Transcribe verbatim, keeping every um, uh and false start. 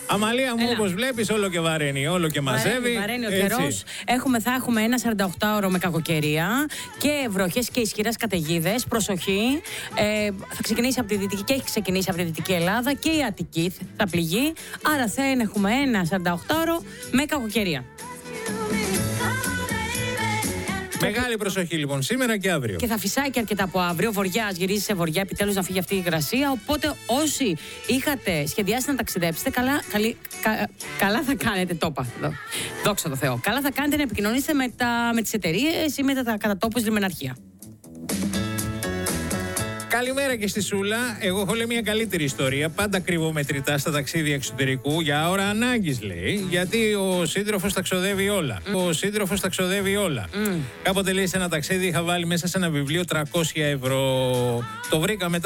Αμαλία μου, όπως βλέπεις, όλο και βαραίνει, όλο και μαζεύει. Βαραίνει, βαραίνει ο καιρός. Έχουμε, θα έχουμε ένα σαρανταοκτάωρο με κακοκαιρία και βροχές και ισχυρές καταιγίδες. Προσοχή. Ε, θα ξεκινήσει από τη Δυτική και έχει ξεκινήσει από τη Δυτική Ελλάδα και η Αττική θα πληγεί. Άρα θα έχουμε ένα σαρανταοκτάωρο με κακοκαιρία. Μεγάλη προσοχή λοιπόν σήμερα και αύριο. Και θα φυσάει και αρκετά από αύριο. Βοριάς, γυρίζει σε βοριά, επιτέλους να φύγει αυτή η υγρασία. Οπότε όσοι είχατε σχεδιάσει να ταξιδέψετε, καλά, καλή, κα, καλά θα κάνετε. Το είπα. Δόξα τω Θεώ. Καλά θα κάνετε να επικοινωνήσετε με, τα, με τις εταιρείες ή με τα κατατόπους λιμεναρχεία. Καλημέρα και στη Σούλα. Εγώ έχω λέει μια καλύτερη ιστορία. Πάντα κρύβω μετρητά στα ταξίδια εξωτερικού. Για ώρα ανάγκης λέει. Γιατί ο σύντροφος τα ξοδεύει όλα. Mm. Ο σύντροφος τα ξοδεύει όλα. Mm. Κάποτε λέει σε ένα ταξίδι είχα βάλει μέσα σε ένα βιβλίο τριακόσια ευρώ. Το βρήκα μετά.